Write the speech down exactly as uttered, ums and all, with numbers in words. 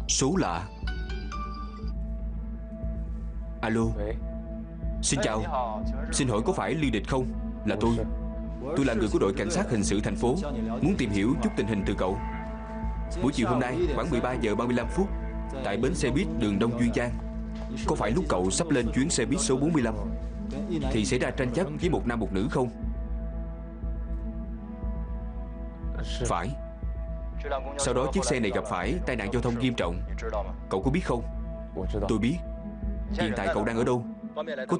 Số lạ. Alo. Xin chào. Xin hỏi có phải Liên Địch không? Là tôi. Tôi là người của đội cảnh sát hình sự thành phố, muốn tìm hiểu chút tình hình từ cậu. Buổi chiều hôm nay khoảng mười ba giờ ba mươi lăm phút, tại bến xe buýt đường Đông Duyên Giang, có phải lúc cậu sắp lên chuyến xe buýt số bốn mươi lăm thì xảy ra tranh chấp với một nam một nữ không? Phải. Sau đó chiếc xe này gặp phải tai nạn giao thông nghiêm trọng. Cậu có biết không? Tôi biết. Hiện tại cậu đang ở đâu? Có